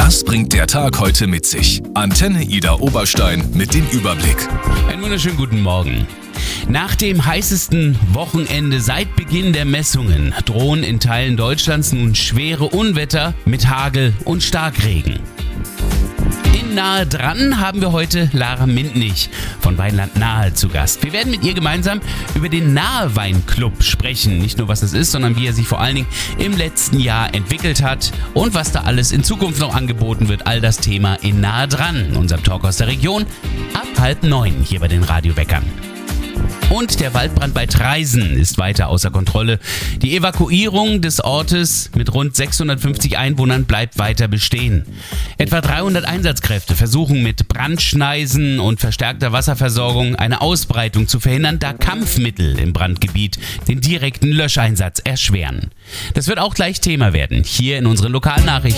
Das bringt der Tag heute mit sich. Antenne Ida Oberstein mit dem Überblick. Einen wunderschönen guten Morgen. Nach dem heißesten Wochenende seit Beginn der Messungen drohen in Teilen Deutschlands nun schwere Unwetter mit Hagel und Starkregen. In Nahe dran haben wir heute Lara Mintnich von Weinland Nahe zu Gast. Wir werden mit ihr gemeinsam über den Nahe Weinclub sprechen. Nicht nur was es ist, sondern wie er sich vor allen Dingen im letzten Jahr entwickelt hat und was da alles in Zukunft noch angeboten wird. All das Thema in Nahe dran, unserem Talk aus der Region, ab 8:30 hier bei den Radioweckern. Und der Waldbrand bei Traisen ist weiter außer Kontrolle. Die Evakuierung des Ortes mit rund 650 Einwohnern bleibt weiter bestehen. Etwa 300 Einsatzkräfte versuchen mit Brandschneisen und verstärkter Wasserversorgung eine Ausbreitung zu verhindern, da Kampfmittel im Brandgebiet den direkten Löscheinsatz erschweren. Das wird auch gleich Thema werden, hier in unseren Lokalnachrichten.